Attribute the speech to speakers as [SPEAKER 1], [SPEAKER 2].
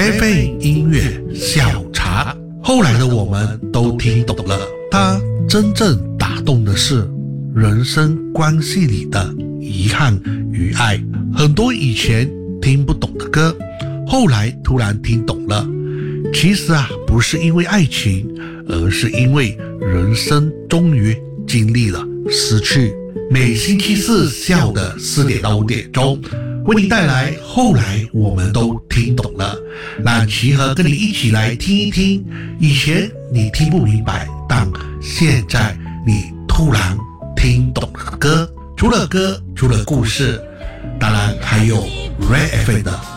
[SPEAKER 1] 菲菲音乐小茶。后来的我们都听懂了，它真正打动的是人生关系里的遗憾与爱。很多以前听不懂的歌，后来突然听懂了。其实不是因为爱情，而是因为人生终于经历了失去。每星期四下午的4点到5点钟，为你带来后来我们都听懂了，让齐和跟你一起来听一听以前你听不明白，但现在你突然听懂了歌。除了歌，除了故事，当然还有 Red FM 的